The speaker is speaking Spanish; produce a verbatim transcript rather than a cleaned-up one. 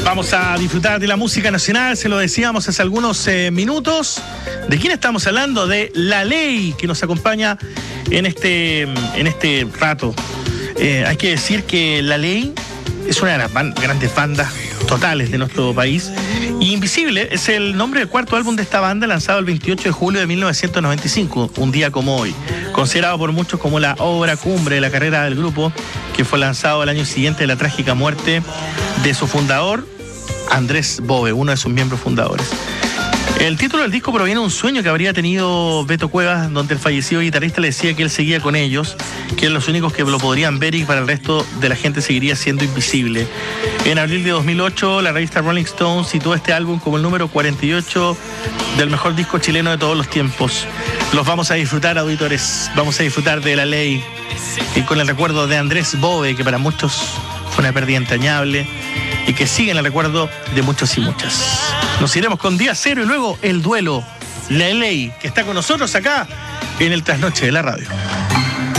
Vamos a disfrutar de la música nacional, se lo decíamos hace algunos eh, minutos. ¿De quién estamos hablando? De La Ley, que nos acompaña en este, en este rato. Eh, hay que decir que La Ley es una de las ban- grandes bandas totales de nuestro país. Y Invisible es el nombre del cuarto álbum de esta banda, lanzado el veintiocho de julio de mil novecientos noventa y cinco, un día como hoy. Considerado por muchos como la obra cumbre de la carrera del grupo, que fue lanzado al año siguiente de la trágica muerte de su fundador, Andrés Bove, uno de sus miembros fundadores. El título del disco proviene de un sueño que habría tenido Beto Cuevas, donde el fallecido guitarrista le decía que él seguía con ellos, que eran los únicos que lo podrían ver y para el resto de la gente seguiría siendo invisible. En abril de dos mil ocho, la revista Rolling Stone situó este álbum como el número cuarenta y ocho del mejor disco chileno de todos los tiempos. Los vamos a disfrutar, auditores. Vamos a disfrutar de La Ley y con el recuerdo de Andrés Bove, que para muchos fue una pérdida entrañable y que sigue en el recuerdo de muchos y muchas. Nos iremos con Día Cero y luego El Duelo, La Ley, que está con nosotros acá en el Trasnoche de la Radio.